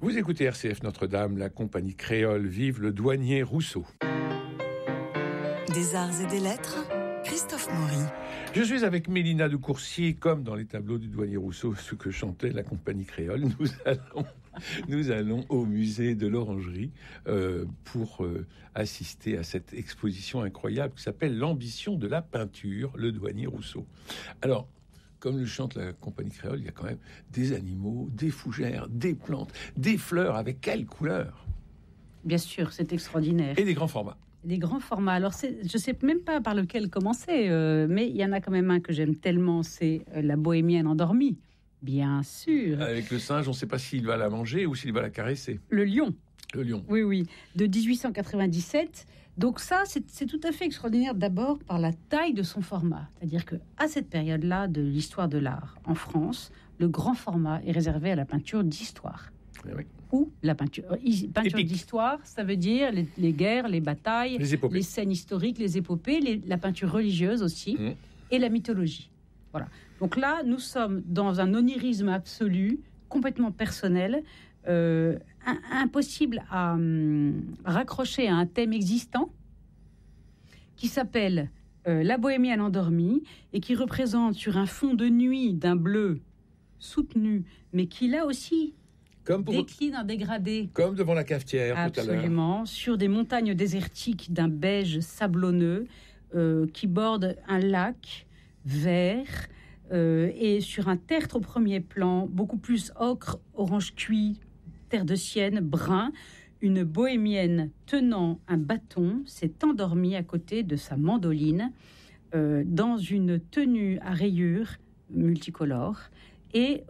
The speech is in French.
Vous écoutez RCF Notre-Dame, la compagnie créole, vive le douanier Rousseau. Des arts et des lettres, Christophe Maury. Je suis avec Mélina de Coursier, comme dans les tableaux du douanier Rousseau, ce que chantait la compagnie créole. Nous allons au musée de l'Orangerie pour assister à cette exposition incroyable qui s'appelle L'ambition de la peinture, le douanier Rousseau. Alors, comme le chante la compagnie créole, il y a quand même des animaux, des fougères, des plantes, des fleurs, avec quelles couleurs ? Bien sûr, c'est extraordinaire. Et des grands formats. Des grands formats. Alors, je ne sais même pas par lequel commencer, mais il y en a quand même un que j'aime tellement, c'est la bohémienne endormie. Bien sûr. Avec le singe, on ne sait pas s'il va la manger ou s'il va la caresser. Le lion. Le lion. Oui, de 1897. Donc ça, c'est tout à fait extraordinaire, d'abord par la taille de son format. C'est-à-dire qu'à cette période-là de l'histoire de l'art en France, le grand format est réservé à la peinture d'histoire. Oui. Ou la peinture d'histoire, ça veut dire les guerres, les batailles, les scènes historiques, les épopées, la peinture religieuse aussi, et la mythologie. Voilà. Donc là, nous sommes dans un onirisme absolu, complètement personnel, impossible à raccrocher à un thème existant qui s'appelle la bohémienne endormie et qui représente sur un fond de nuit d'un bleu soutenu, mais qui là aussi décline en dégradé. Comme devant la cafetière tout à l'heure. Absolument, sur des montagnes désertiques d'un beige sablonneux qui bordent un lac vert et sur un tertre au premier plan, beaucoup plus ocre, orange cuit, terre de sienne, brun, une bohémienne tenant un bâton s'est endormie à côté de sa mandoline dans une tenue à rayures multicolores et